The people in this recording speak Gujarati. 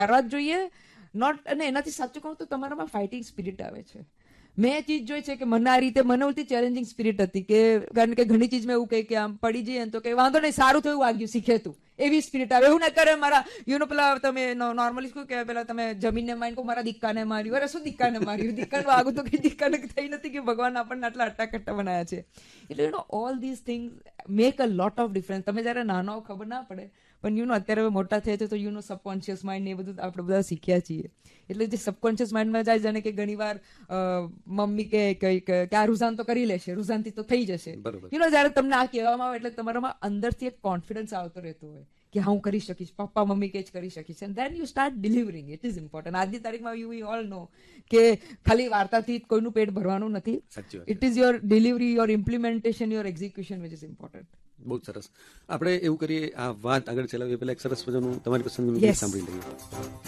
કરવા જ જોઈએ નોટ. અને એનાથી સાચું કહું તો તમારામાં ફાઇટિંગ સ્પિરિટ આવે છે. મેં એ ચીજ જોઈ છે કે મને આ રીતે મને ઓલતી ચેલેન્જિંગ સ્પિરિટ હતી કે કારણ કે ઘણી ચીજમાં એવું કહે કે આમ પડી જઈએ તો કે વાંધો નહીં, સારું થયું, વાગ્યું, શીખે તું, એવી સ્પિરિટ આવે. એવું ના કરે મારા પેલા તમે નોર્મલી શું કે પેલા તમે જમીનને મારીને કહો મારા દીકાને માર્યું, અરે શું દીકાને માર્યું, દીકાને વાગું તો કઈ દીકાને થઈ નથી કે ભગવાન આપણને આટલા અટ્ટાકટ્ટા બનાવ્યા છે. એટલે all this things make a lot of difference. તમે જયારે નાના હો ખબર ના પડે, પણ અત્યારે મોટા થયા છે તો સબકોન્શિયસ માઇન્ડ ને એ બધું આપણે બધા શીખ્યા છીએ. એટલે જે સબકોન્શિયસ માઇન્ડમાં જાય, જાણે કે ઘણી વાર મમ્મી કે આ રુઝાન તો કરી લેશે, રુઝાનથી તો થઈ જશે. જયારે તમને આ કહેવામાં આવે એટલે તમારામાં અંદરથી એક કોન્ફિડન્સ આવતો રહેતો હોય કે હા હું કરી શકીશ, પપ્પા મમ્મી કે જ કરી શકીશ. And then you start delivering. It is important. આજની તારીખમાં યુ ઓલ નો કે ખાલી વાર્તાથી કોઈનું પેટ ભરવાનું નથી. It is your delivery, your implementation, your execution which is important. બહુ સરસ. આપણે એવું કરીએ, આ વાત આગળ ચલાવીએ પહેલા એક સરસ મજાનું તમારી પસંદનું ગીત સાંભળી લઈએ.